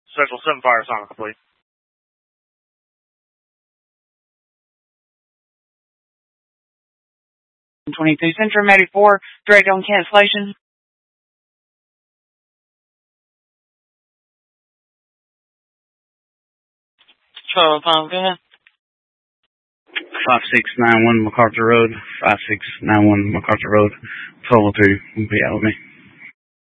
Central 7 fire song complete. 22 Centrum 84, direct on cancellation. Charlie Palm, go ahead. 5691 MacArthur Road, 5691 MacArthur Road, 1202, be out with me.